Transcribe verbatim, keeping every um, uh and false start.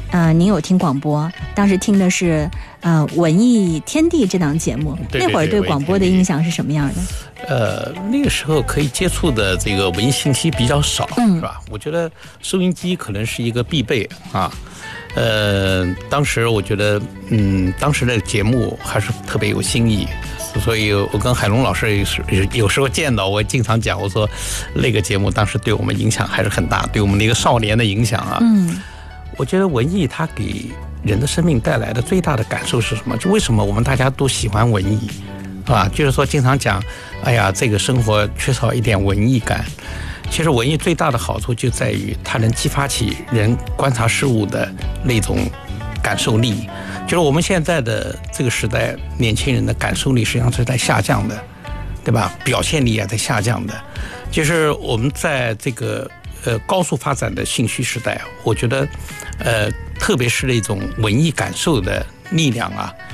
呃，您有听广播，当时听的是呃《文艺天地》这档节目， 对对对， 那会儿对广播的印象是什么样的？ 呃，那个时候可以接触的这个文艺信息比较少， 嗯、 是吧？我觉得收音机可能是一个必备啊。呃，当时我觉得，嗯，当时的节目还是特别有新意。所以我跟海龙老师有时候见到，我经常讲，我说那个节目当时对我们影响还是很大，对我们的一个少年的影响啊。 嗯， 我觉得文艺它给人的生命带来的最大的感受是什么？就为什么我们大家都喜欢文艺，啊，就是说经常讲，哎呀，这个生活缺少一点文艺感。其实文艺最大的好处就在于它能激发起人观察事物的那种感受力。就是我们现在的这个时代，年轻人的感受力实际上是在下降的，对吧？表现力也在下降的。就是我们在这个呃高速发展的信息时代，我觉得呃特别是那种文艺感受的力量啊，